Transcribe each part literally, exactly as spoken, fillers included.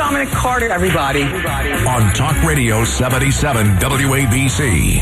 Dominic Carter, everybody. On Talk Radio seventy-seven W A B C.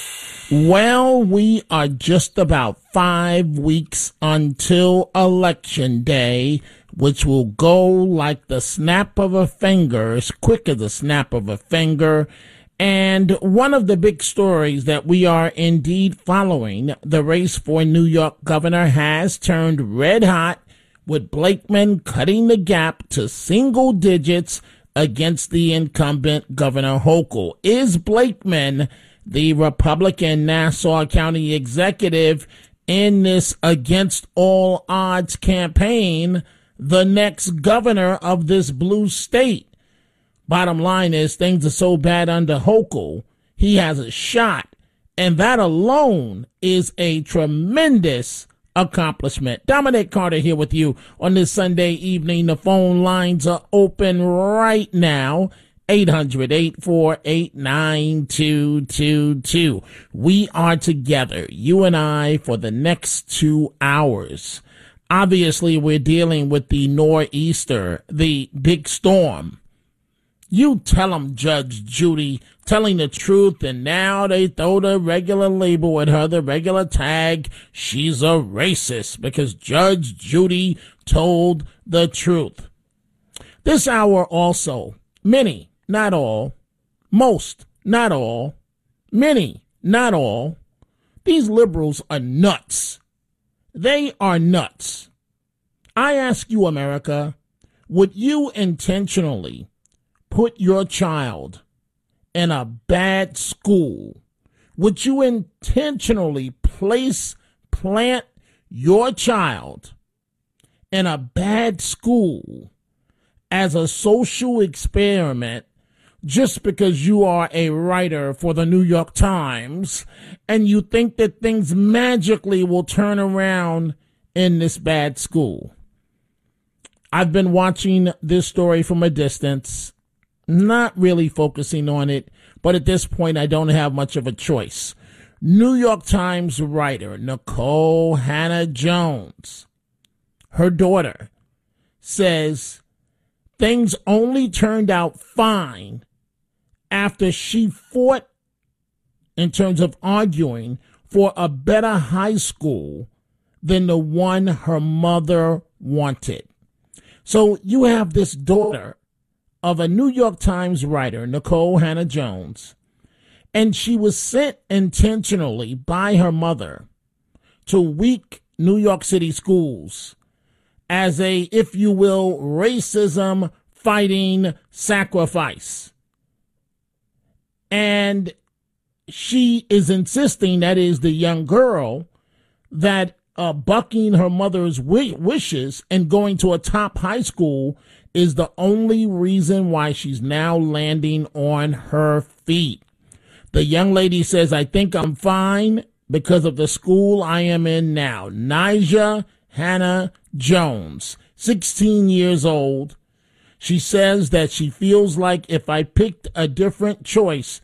Well, we are just about five weeks until Election Day, which will go like the snap of a finger, as quick as the snap of a finger. And one of the big stories that we are indeed following, the race for New York governor has turned red hot, with Blakeman cutting the gap to single digits against the incumbent Governor Hochul. Is Blakeman, the Republican Nassau County executive, in this against all odds campaign, the next governor of this blue state? Bottom line is, things are so bad under Hochul, he has a shot, and that alone is a tremendous accomplishment. Dominic Carter here with you on this Sunday evening. The phone lines are open right now. eight hundred, eight four eight, nine two two two. We are together, you and I, for the next two hours. Obviously, we're dealing with the nor'easter, the big storm. You tell them, Judge Judy, telling the truth, and now they throw the regular label at her, the regular tag. She's a racist because Judge Judy told the truth. This hour also, many, not all, most, not all, many, not all, these liberals are nuts. They are nuts. I ask you, America, would you intentionally put your child in a bad school? Would you intentionally place, plant your child in a bad school as a social experiment just because you are a writer for the New York Times and you think that things magically will turn around in this bad school? I've been watching this story from a distance, not really focusing on it, but at this point, I don't have much of a choice. New York Times writer Nikole Hannah-Jones, her daughter, says things only turned out fine after she fought in terms of arguing for a better high school than the one her mother wanted. So you have this daughter of a New York Times writer, Nikole Hannah-Jones, and she was sent intentionally by her mother to weak New York City schools as a, if you will, racism fighting sacrifice. And she is insisting, that is the young girl, that uh, bucking her mother's w- wishes and going to a top high school is the only reason why she's now landing on her feet. The young lady says, I think I'm fine because of the school I am in now. Nijah Hannah-Jones, sixteen years old. She says that she feels like if I picked a different choice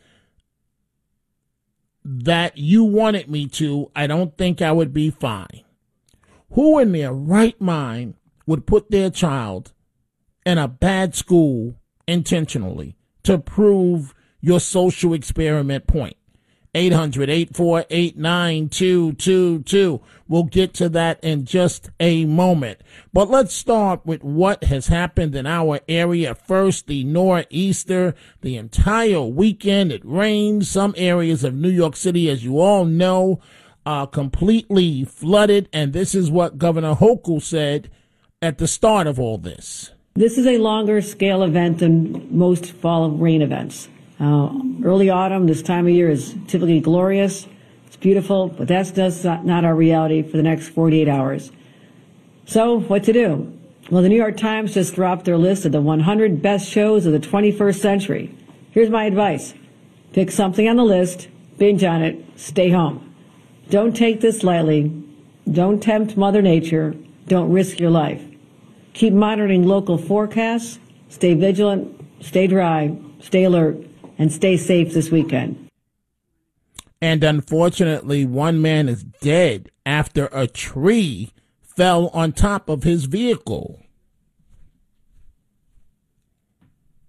that you wanted me to, I don't think I would be fine. Who in their right mind would put their child in a bad school intentionally to prove your social experiment point? eight hundred, eight four eight, nine two two two. We'll get to that in just a moment. But let's start with what has happened in our area. First, the nor'easter. The entire weekend it rained. Some areas of New York City, as you all know, are completely flooded. And this is what Governor Hochul said at the start of all this. This is a longer scale event than most fall rain events. Uh, early autumn, this time of year, is typically glorious. It's beautiful, but that's just not our reality for the next forty-eight hours. So, what to do? Well, the New York Times just dropped their list of the one hundred best shows of the twenty-first century. Here's my advice. Pick something on the list, binge on it, stay home. Don't take this lightly. Don't tempt Mother Nature. Don't risk your life. Keep monitoring local forecasts. Stay vigilant, stay dry, stay alert, and stay safe this weekend. And unfortunately, one man is dead after a tree fell on top of his vehicle.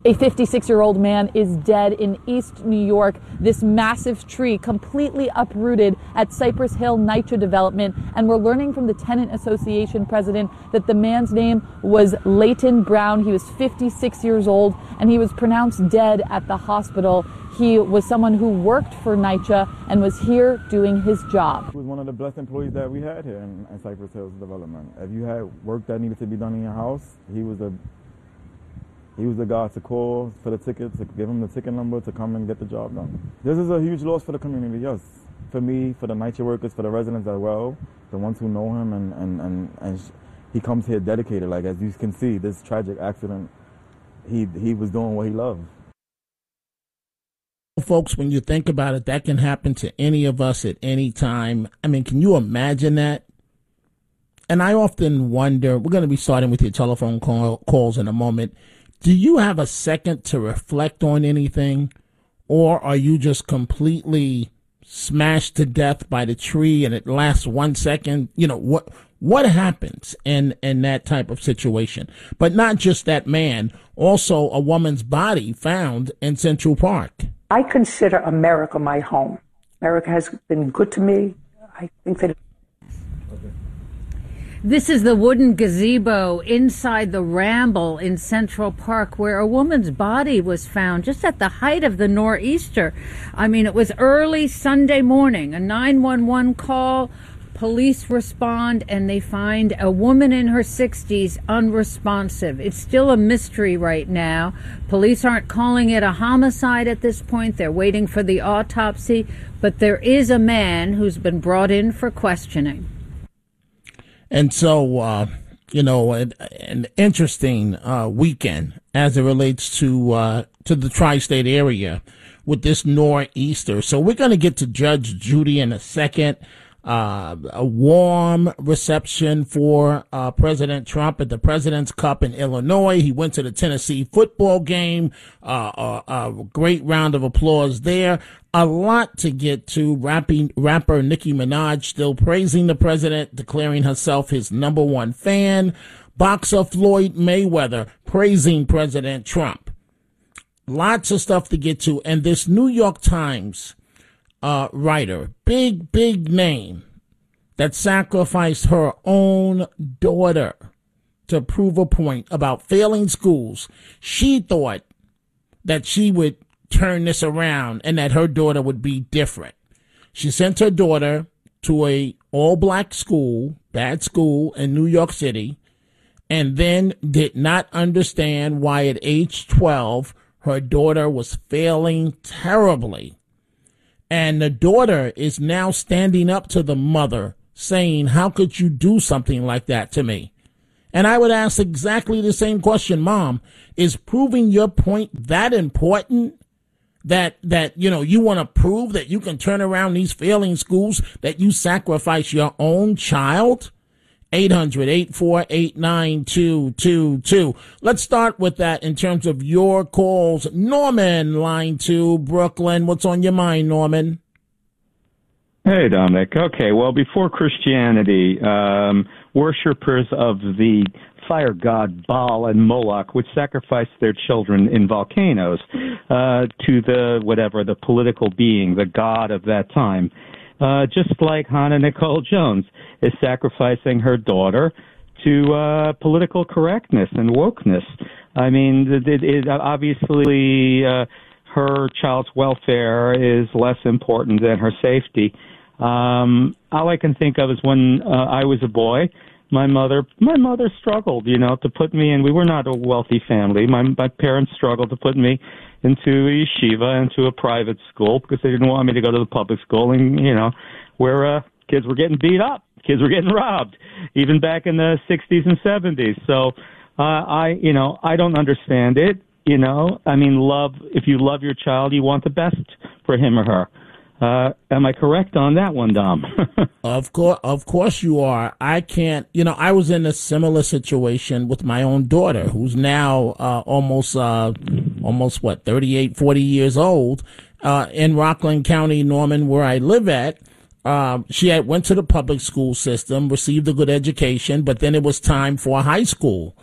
A fifty-six-year-old man is dead in East New York. This massive tree completely uprooted at Cypress Hill NYCHA development. And we're learning from the Tenant Association president that the man's name was Leighton Brown. He was fifty-six years old, and he was pronounced dead at the hospital. He was someone who worked for NYCHA and was here doing his job. He was one of the best employees that we had here in, in Cypress Hills development. If you had work that needed to be done in your house, he was a He was the guy to call for the ticket, to give him the ticket number to come and get the job done. This is a huge loss for the community, yes. For me, for the NYCHA workers, for the residents as well, the ones who know him, and, and, and, and he comes here dedicated. Like, as you can see, this tragic accident, he, he was doing what he loved. Folks, when you think about it, that can happen to any of us at any time. I mean, can you imagine that? And I often wonder, we're going to be starting with your telephone call, calls in a moment. Do you have a second to reflect on anything, or are you just completely smashed to death by the tree and it lasts one second? You know, what what happens in, in that type of situation? But not just that man, also a woman's body found in Central Park. I consider America my home. America has been good to me. I think that. This is the wooden gazebo inside the Ramble in Central Park, where a woman's body was found just at the height of the nor'easter. I mean, it was early Sunday morning, a nine one one call. Police respond, and they find a woman in her sixties unresponsive. It's still a mystery right now. Police aren't calling it a homicide at this point. They're waiting for the autopsy. But there is a man who's been brought in for questioning. And so, uh, you know, an, an interesting uh, weekend as it relates to uh, to the tri-state area with this nor'easter. So we're going to get to Judge Judy in a second. Uh, a warm reception for uh, President Trump at the President's Cup in Illinois. He went to the Tennessee football game. Uh, a, a great round of applause there. A lot to get to. Rapping, rapper Nicki Minaj still praising the president, declaring herself his number one fan. Boxer Floyd Mayweather praising President Trump. Lots of stuff to get to. And this New York Times uh, writer, big, big name, that sacrificed her own daughter to prove a point about failing schools. She thought that she would turn this around and that her daughter would be different. She sent her daughter to a all-black school, bad school in New York City, and then did not understand why at age twelve her daughter was failing terribly. And the daughter is now standing up to the mother, saying, how could you do something like that to me? And I would ask exactly the same question, Mom. Is proving your point that important? That, that, you know, you want to prove that you can turn around these failing schools, that you sacrifice your own child? eight hundred, eight four eight, nine two two two. Let's start with that in terms of your calls. Norman, line two, Brooklyn. What's on your mind, Norman? Hey, Dominic. Okay, well, before Christianity, um, worshippers of the fire god Baal and Moloch would sacrifice their children in volcanoes uh, to the, whatever, the political being, the god of that time. Uh, just like Hannah Nicole Jones is sacrificing her daughter to uh, political correctness and wokeness. I mean, it, it, obviously uh, her child's welfare is less important than her safety. Um, all I can think of is when uh, I was a boy, my mother, my mother struggled, you know, to put me in. We were not a wealthy family. My, my parents struggled to put me into a yeshiva, into a private school, because they didn't want me to go to the public school, and you know, where uh, kids were getting beat up, kids were getting robbed, even back in the sixties and seventies. So, uh, I, you know, I don't understand it. You know, I mean, love. If you love your child, you want the best for him or her. Uh, am I correct on that one, Dom? Of course, of course you are. I can't, you know, I was in a similar situation with my own daughter, who's now, uh, almost, uh, almost what, thirty-eight, forty years old, uh, in Rockland County, Norman, where I live at. Um, she had went to the public school system, received a good education, but then it was time for high school.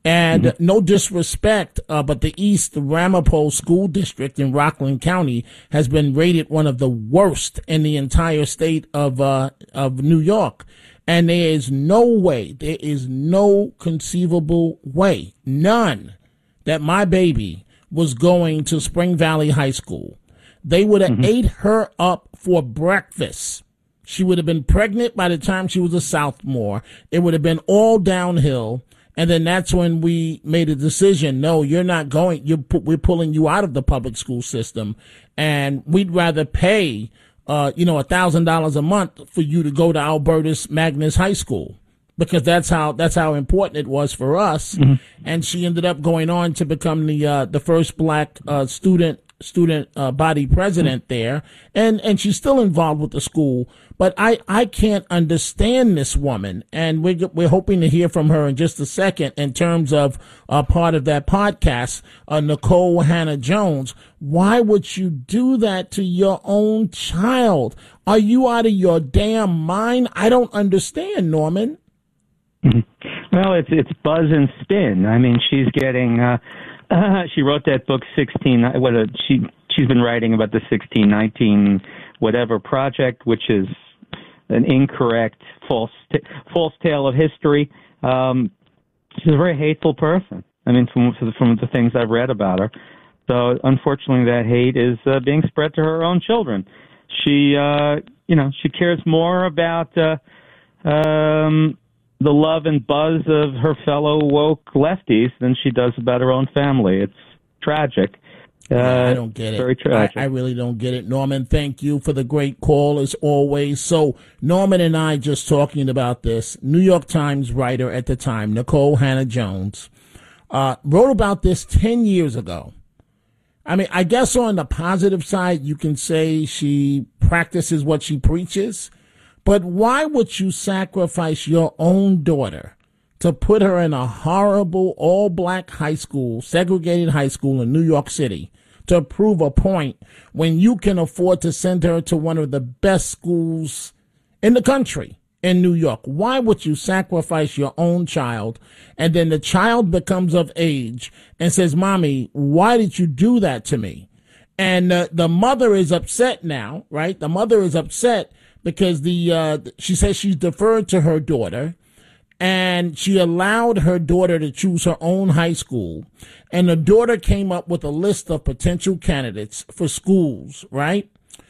And mm-hmm. no disrespect, uh, but the East Ramapo School District in Rockland County has been rated one of the worst in the entire state of uh, of New York. And there is no way, there is no conceivable way, none, that my baby was going to Spring Valley High School. They would have mm-hmm. ate her up for breakfast. She would have been pregnant by the time she was a sophomore. It would have been all downhill. And then that's when we made a decision. No, you're not going. You're, we're pulling you out of the public school system. And we'd rather pay, uh, you know, a thousand dollars a month for you to go to Albertus Magnus High School, because that's how, that's how important it was for us. Mm-hmm. And she ended up going on to become the, uh, the first black, uh, student, student, uh, body president there. And, and she's still involved with the school. But I, I can't understand this woman, and we're, we're hoping to hear from her in just a second in terms of uh, part of that podcast, uh, Nikole Hannah-Jones. Why would you do that to your own child? Are you out of your damn mind? I don't understand, Norman. Well, it's it's buzz and spin. I mean, she's getting. Uh, uh, she wrote that book, sixteen. What a, she she's been writing about the sixteen nineteen whatever project, which is an incorrect, false, t- false tale of history. Um, she's a very hateful person. I mean, from from the things I've read about her. So, unfortunately, that hate is uh, being spread to her own children. She, uh, you know, she cares more about uh, um, the love and buzz of her fellow woke lefties than she does about her own family. It's tragic. Uh, I don't get it. Very tragic. I, I really don't get it. Norman, thank you for the great call as always. So Norman and I just talking about this. New York Times writer at the time, Nikole Hannah-Jones, uh, wrote about this ten years ago. I mean, I guess on the positive side, you can say she practices what she preaches. But why would you sacrifice your own daughter to put her in a horrible all-black high school, segregated high school in New York City, to prove a point when you can afford to send her to one of the best schools in the country in New York? Why would you sacrifice your own child, and then the child becomes of age and says, Mommy, why did you do that to me? And uh, the mother is upset now, right? The mother is upset because the uh, she says she's deferred to her daughter, and she allowed her daughter to choose her own high school. And the daughter came up with a list of potential candidates for schools, right?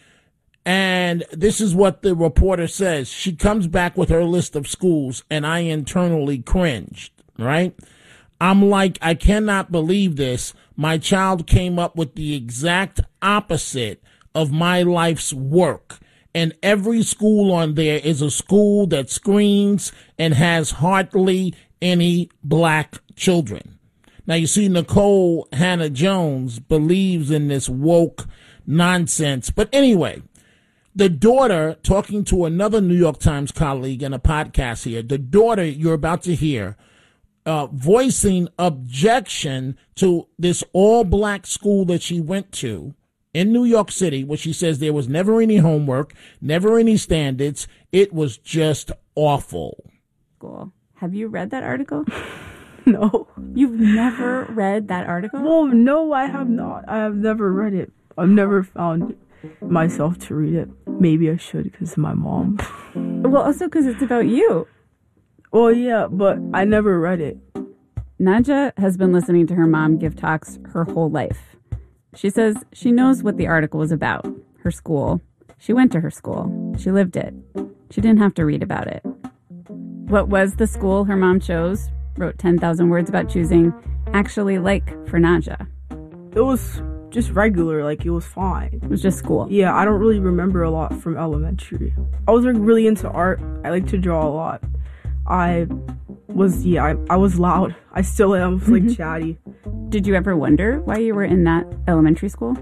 And this is what the reporter says. She comes back with her list of schools, and I internally cringed, right? I'm like, I cannot believe this. My child came up with the exact opposite of my life's work. And every school on there is a school that screens and has hardly any black children. Now, you see, Nikole Hannah-Jones believes in this woke nonsense. But anyway, the daughter, talking to another New York Times colleague in a podcast here, the daughter you're about to hear, uh, voicing objection to this all-black school that she went to in New York City, where she says there was never any homework, never any standards. It was just awful. Cool. Have you read that article? No. You've never read that article? Well, no, I have not. I have never read it. I've never found myself to read it. Maybe I should because of my mom. Well, also because it's about you. Well, yeah, but I never read it. Nadja has been listening to her mom give talks her whole life. She says she knows what the article was about, her school. She went to her school. She lived it. She didn't have to read about it. What was the school her mom chose, wrote ten thousand words about choosing, actually like for Nadja? It was just regular, like it was fine. It was just school. Yeah, I don't really remember a lot from elementary. I was like really into art. I like to draw a lot. I was, yeah, I, I was loud. I still am, like mm-hmm. chatty. Did you ever wonder why you were in that elementary school?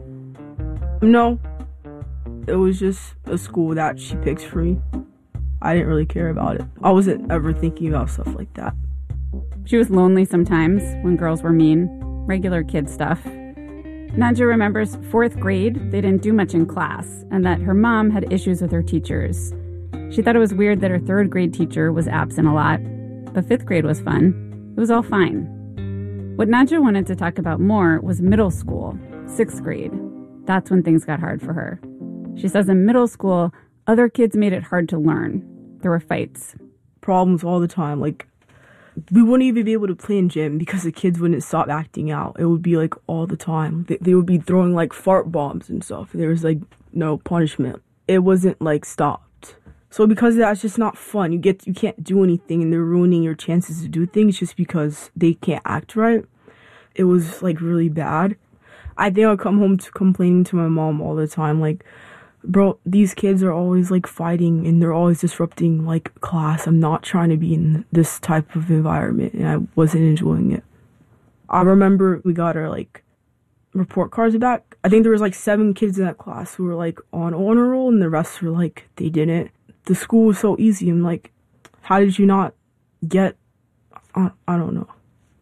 No. It was just a school that she picked for me. I didn't really care about it. I wasn't ever thinking about stuff like that. She was lonely sometimes when girls were mean. Regular kid stuff. Nadja remembers fourth grade, they didn't do much in class, and that her mom had issues with her teachers. She thought it was weird that her third grade teacher was absent a lot, but fifth grade was fun. It was all fine. What Nadja wanted to talk about more was middle school, sixth grade. That's when things got hard for her. She says in middle school, other kids made it hard to learn. There were fights. Problems all the time. Like, we wouldn't even be able to play in gym because the kids wouldn't stop acting out. It would be, like, all the time. They, they would be throwing, like, fart bombs and stuff. There was, like, no punishment. It wasn't, like, stopped. So because of that, it's just not fun. You get you can't do anything, and they're ruining your chances to do things just because they can't act right. It was, like, really bad. I think I'll come home to complaining to my mom all the time, like, bro, these kids are always, like, fighting, and they're always disrupting, like, class. I'm not trying to be in this type of environment, and I wasn't enjoying it. I remember we got our, like, report cards back. I think there was, like, seven kids in that class who were, like, on honor roll, and the rest were, like, they didn't. The school was so easy. I'm like, how did you not get, I, I don't know.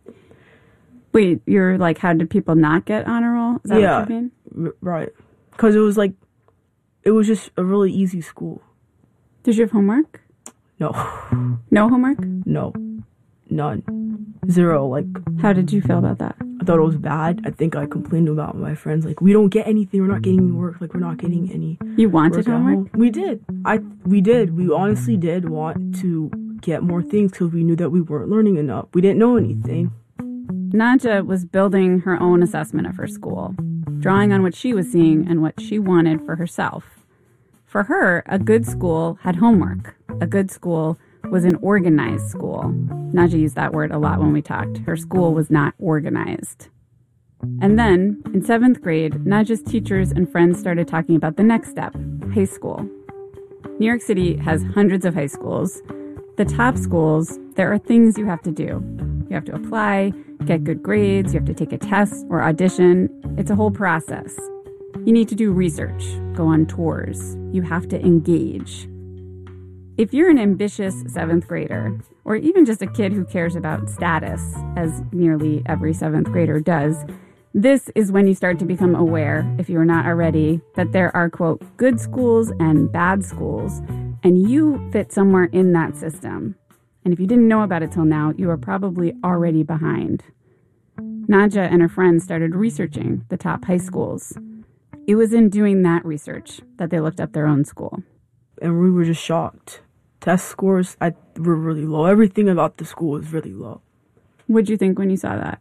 Wait, you're like, how did people not get honor roll? Is that yeah, what you mean? R- right. Because it was, like, it was just a really easy school. Did you have homework? No. No homework? No. None. Zero. Like, how did you feel about that? I thought it was bad. I think I complained about my friends. Like, we don't get anything. We're not getting any work. Like, we're not getting any. You wanted homework? Home. We did. I. We did. We honestly did want to get more things because we knew that we weren't learning enough. We didn't know anything. Nadja was building her own assessment of her school, drawing on what she was seeing and what she wanted for herself. For her, a good school had homework. A good school was an organized school. Nadja used that word a lot when we talked. Her school was not organized. And then, in seventh grade, Nadja's teachers and friends started talking about the next step, high school. New York City has hundreds of high schools. The top schools, there are things you have to do. You have to apply, get good grades, you have to take a test or audition. It's a whole process. You need to do research, go on tours. You have to engage. If you're an ambitious seventh grader, or even just a kid who cares about status, as nearly every seventh grader does, this is when you start to become aware, if you're not already, that there are, quote, good schools and bad schools, and you fit somewhere in that system. And if you didn't know about it till now, you are probably already behind. Nadja and her friends started researching the top high schools. It was in doing that research that they looked up their own school. And we were just shocked. Test scores I, were really low. Everything about the school was really low. What'd you think when you saw that?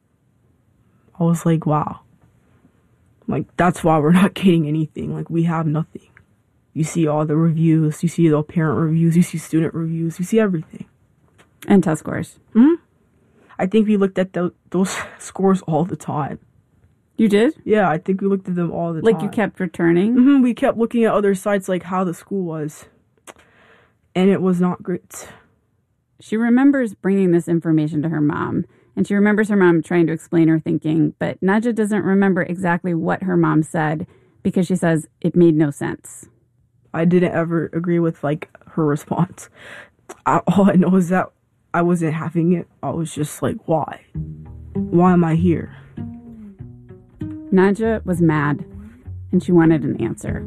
I was like, wow. Like, that's why we're not getting anything. Like, we have nothing. You see all the reviews. You see the parent reviews. You see student reviews. You see everything. And test scores. Hmm? I think we looked at the, those scores all the time. You did? Yeah, I think we looked at them all the like time. Like you kept returning? Mm-hmm. We kept looking at other sites, like how the school was. And it was not great. She remembers bringing this information to her mom. And she remembers her mom trying to explain her thinking. But Nadja doesn't remember exactly what her mom said because she says it made no sense. I didn't ever agree with, like, her response. I, all I know is that I wasn't having it. I was just like, why? Why am I here? Nadja was mad, and she wanted an answer.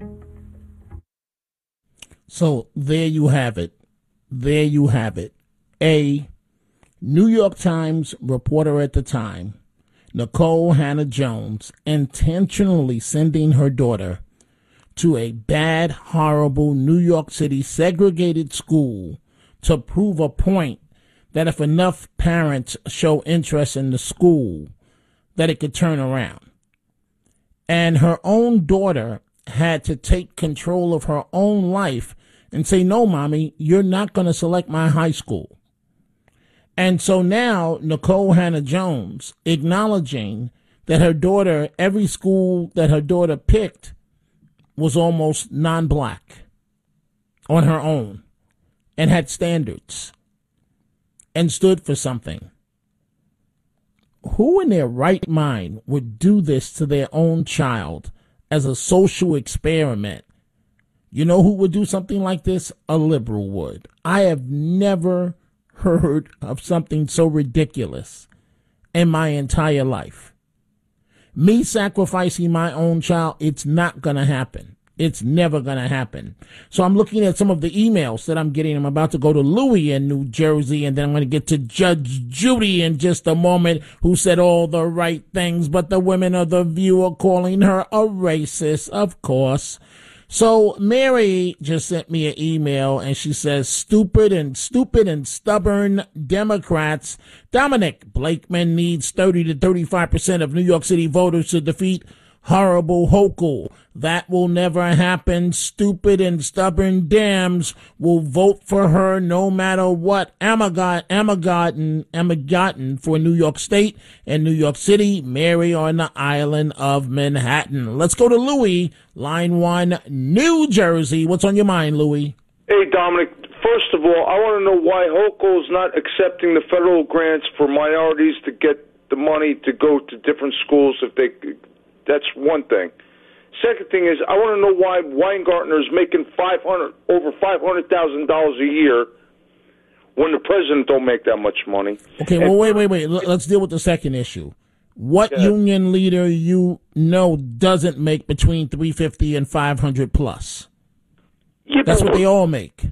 So there you have it. There you have it. A New York Times reporter at the time, Nikole Hannah-Jones, intentionally sending her daughter to a bad, horrible New York City segregated school to prove a point that if enough parents show interest in the school, that it could turn around. And her own daughter had to take control of her own life and say, no, mommy, you're not going to select my high school. And so now Nikole Hannah-Jones acknowledging that her daughter, every school that her daughter picked was almost non-black on her own and had standards and stood for something. Who in their right mind would do this to their own child as a social experiment? You know who would do something like this? A liberal would. I have never heard of something so ridiculous in my entire life. Me sacrificing my own child, it's not going to happen. It's never going to happen. So I'm looking at some of the emails that I'm getting. I'm about to go to Louis in New Jersey, and then I'm going to get to Judge Judy in just a moment, who said all the right things, but the women of The View are calling her a racist, of course. So Mary just sent me an email, and she says, stupid and stupid and stubborn Democrats. Dominic Blakeman needs thirty to thirty-five percent of New York City voters to defeat horrible Hochul. That will never happen. Stupid and stubborn Dems will vote for her no matter what. Amagot, Amagotten, Amagotten for New York State and New York City. Mary on the island of Manhattan. Let's go to Louis, line one, New Jersey. What's on your mind, Louis? Hey, Dominic. First of all, I want to know why Hochul is not accepting the federal grants for minorities to get the money to go to different schools if they... That's one thing. Second thing is, I want to know why Weingartner is making five hundred over five hundred thousand dollars a year when the president don't make that much money. Okay, and, well, wait, wait, wait. Let's deal with the second issue. What yeah. union leader you know doesn't make between three fifty and five hundred plus? Yeah, That's what they all make.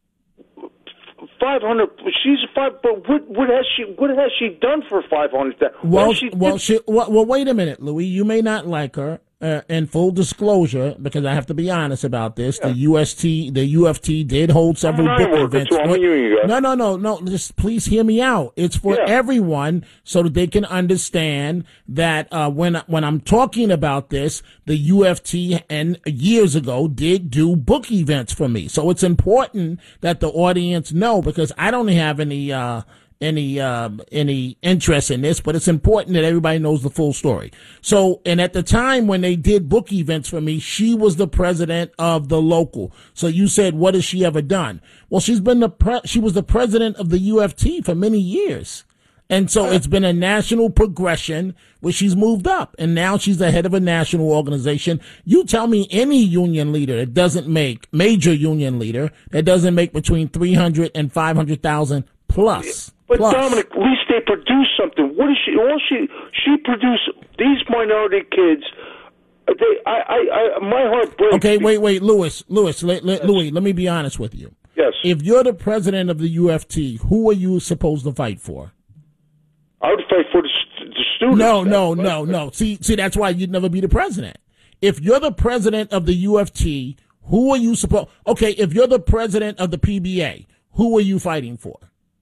Five hundred. She's a five. But what, what has she? What has she done for five hundred? Well, she well, she, well, well, wait a minute, Louis. You may not like her. Uh, in full disclosure, because I have to be honest about this, yeah. the U S T, the U F T did hold several book events. No, no, no, no. Just please hear me out. It's for yeah. everyone, so that they can understand that uh, when when I'm talking about this, the U F T and years ago did do book events for me. So it's important that the audience know, because I don't have any. Uh, any uh, any interest in this, but it's important that everybody knows the full story. So, and at the time when they did book events for me, she was the president of the local. So you said, what has she ever done? Well, she's been the pre- she was the president of the U F T for many years. And so it's been a national progression where she's moved up, and now she's the head of a national organization. You tell me any union leader that doesn't make, major union leader, that doesn't make between three hundred and five hundred thousand plus. But Plus. Dominic, at least they produce something. What is she? All she she produced these minority kids. They, I, I, I my heart breaks. Okay, wait, wait, Louis, Louis, let, let, yes. Louis. Let me be honest with you. Yes. If you're the president of the U F T, who are you supposed to fight for? I would fight for the, the students. No, no, no, no. See, see, that's why you'd never be the president. If you're the president of the U F T, who are you supposed? Okay, if you're the president of the P B A, who are you fighting for?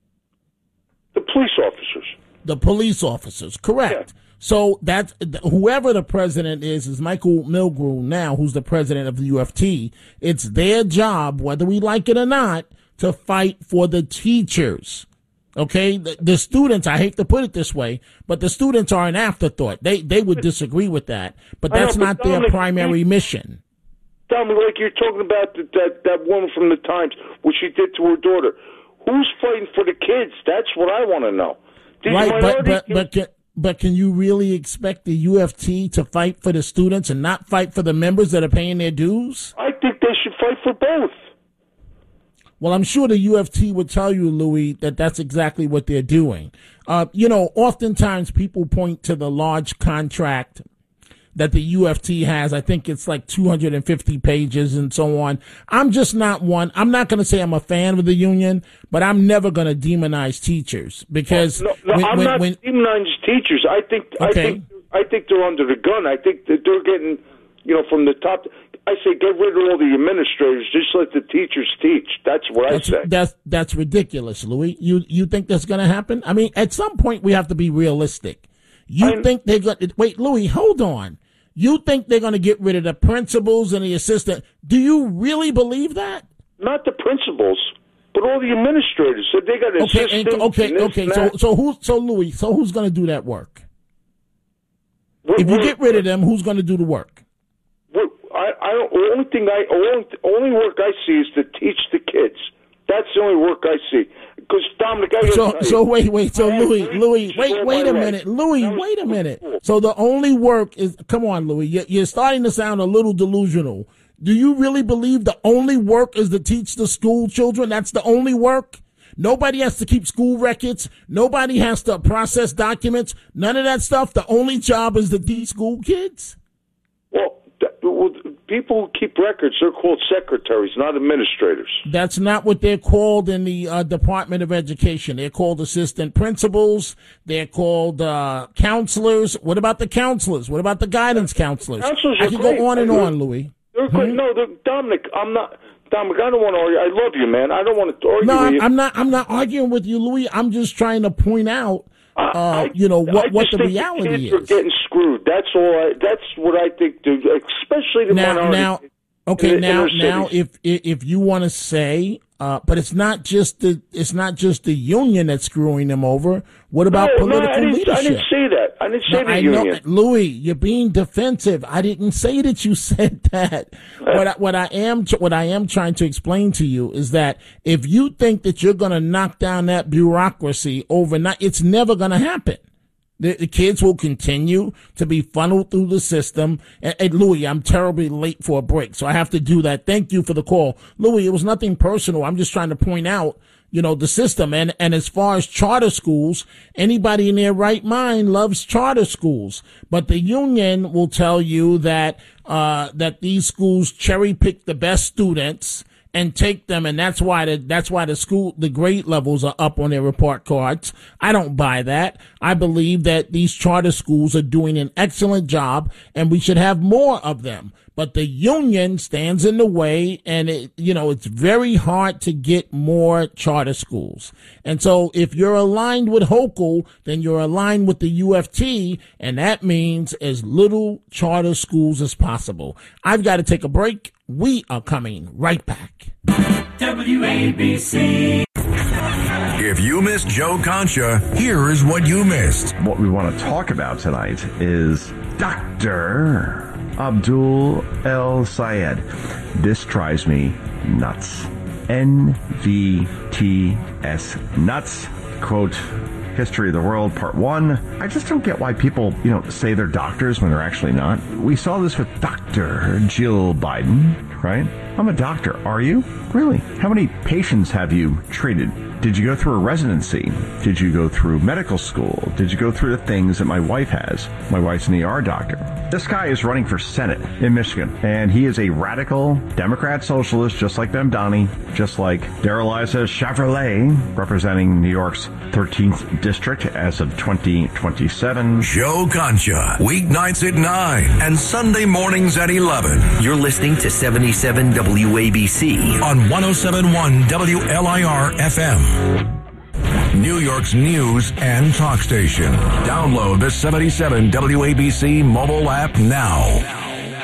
The police officers. The police officers, correct. Yeah. So that's whoever the president is, is Michael Milgrew now, who's the president of the U F T. It's their job, whether we like it or not, to fight for the teachers. Okay, the, the students, I hate to put it this way, but the students are an afterthought. They they would disagree with that, but that's know, but not Dominic, their primary mission. Dominic, like you're talking about the, that, that woman from the Times, what she did to her daughter. Who's fighting for the kids? That's what I want to know. These right, but but, but can, but can you really expect the U F T to fight for the students and not fight for the members that are paying their dues? I think they should fight for both. Well, I'm sure the U F T would tell you, Louis, that that's exactly what they're doing. Uh, you know, oftentimes people point to the large contract that the U F T has. I think it's like two hundred fifty pages and so on. I'm just not one. I'm not going to say I'm a fan of the union, but I'm never going to demonize teachers because no, no, when, I'm when, not when, demonizing teachers. I think okay. I think I think they're under the gun. I think that they're getting, you know, from the top. I say get rid of all the administrators. Just let the teachers teach. That's what that's, I say. That's that's ridiculous, Louis. You you think that's going to happen? I mean, at some point we have to be realistic. You I, think they're going to wait, Louis? Hold on. You think they're going to get rid of the principals and the assistant? Do you really believe that? Not the principals, but all the administrators. So they got okay, assistants. And, okay, and this okay. and So, that. so who? So Louis. So who's going to do that work? What, if you what, get rid of them, who's going to do the work? What, I, I don't. The only thing I, only, only work I see is to teach the kids. That's the only work I see. Because Dominic, I so you, so wait wait so Louis Louis wait wait a minute Louis wait a minute. So the only work is come on Louis, you're, you're starting to sound a little delusional. Do you really believe the only work is to teach the school children? That's the only work? Nobody has to keep school records. Nobody has to process documents. None of that stuff. The only job is to teach school kids. Well, that, well people who keep records, they're called secretaries, not administrators. That's not what they're called in the uh, Department of Education. They're called assistant principals. They're called uh, counselors. What about the counselors? What about the guidance counselors? Counselors I are can great. go on and on, Louis. They're great. Hmm? No, they're, Dominic, I'm not. Dominic, I don't want to argue. I love you, man. I don't want to argue No, with I'm, you. I'm not. I'm not arguing with you, Louis. I'm just trying to point out, uh, I, you know, what, I what just the think reality the kids is. are getting screwed. That's all. I, that's what I think. Do, especially the Now, minority. now, okay, in the now, inner now, cities. if if you want to say, uh, but it's not just the it's not just the union that's screwing them over. What about no, political no, I didn't, leadership? I didn't say that. I didn't say No, the I union. know, Louis, you're being defensive. I didn't say that you said that. what I, what I am what I am trying to explain to you is that if you think that you're going to knock down that bureaucracy overnight, it's never going to happen. The, the kids will continue to be funneled through the system. And, and Louis, I'm terribly late for a break, so I have to do that. Thank you for the call. Louis, it was nothing personal. I'm just trying to point out, you know, the system. And, and as far as charter schools, anybody in their right mind loves charter schools. But the union will tell you that, uh, that these schools cherry pick the best students and take them, and that's why the that's why the school the grade levels are up on their report cards. I don't buy that. I believe that these charter schools are doing an excellent job, and we should have more of them. But the union stands in the way, and it, you know, it's very hard to get more charter schools. And so if you're aligned with Hochul, then you're aligned with the U F T, and that means as little charter schools as possible. I've got to take a break. We are coming right back. W A B C. If you missed Joe Concha, here is what you missed. What we want to talk about tonight is Doctor Abdul El Sayed. This drives me nuts. N V T S nuts. Quote, History of the World, Part one. I just don't get why people, you know, say they're doctors when they're actually not. We saw this with Doctor Jill Biden, right? I'm a doctor. Are you? Really? How many patients have you treated? Did you go through a residency? Did you go through medical school? Did you go through the things that my wife has? My wife's an E R doctor. This guy is running for Senate in Michigan, and he is a radical Democrat socialist, just like Mamdani, just like Dareliza Chevrolet, representing New York's thirteenth district as of twenty twenty-seven. Joe Concha, weeknights at nine and Sunday mornings at eleven. You're listening to seventy-seven W A B C on one oh seven point one W L I R F M. New York's news and talk station. Download the seventy-seven W A B C mobile app now.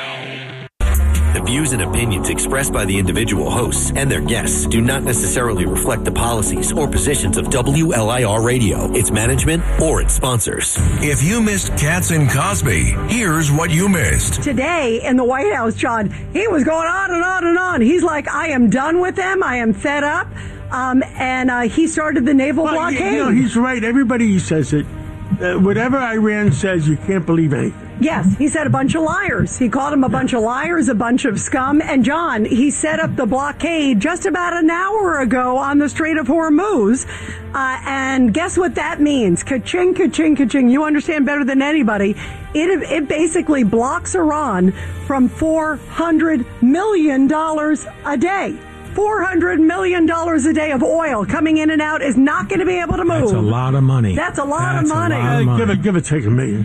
The views and opinions expressed by the individual hosts and their guests do not necessarily reflect the policies or positions of W L I R Radio, its management, or its sponsors. If you missed Katz and Cosby, here's what you missed. Today in the White House, John, he was going on and on and on. He's like, I am done with them. I am fed up. Um, and uh, he started the naval well, blockade. You know, he's right. Everybody says it. Uh, whatever Iran says, you can't believe anything. Yes, he said a bunch of liars. He called them a bunch of liars, a bunch of scum. And John, he set up the blockade just about an hour ago on the Strait of Hormuz. Uh, and guess what that means? Ka-ching, ka-ching, ka-ching. You understand better than anybody. It, it basically blocks Iran from four hundred million dollars a day. four hundred million dollars a day of oil coming in and out is not going to be able to move. That's a lot of money. That's a lot That's of money. A lot of money. Give it, give it, take a million.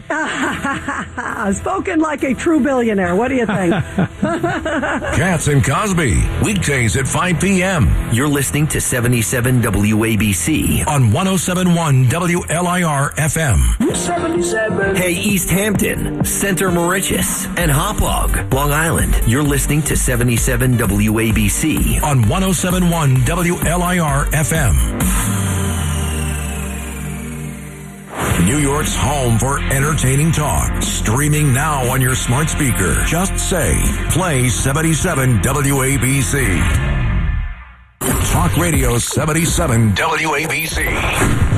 Spoken like a true billionaire. What do you think? Katz and Cosby, weekdays at five p.m. You're listening to seventy-seven W A B C on one oh seven point one W L I R F M. seventy-seven. Hey, East Hampton, Center Mauritius, and Hauppauge, Long Island. You're listening to seventy-seven W A B C on one oh seven point one W L I R F M. New York's home for entertaining talk. Streaming now on your smart speaker. Just say, play seventy-seven W A B C. Talk Radio seventy-seven W A B C.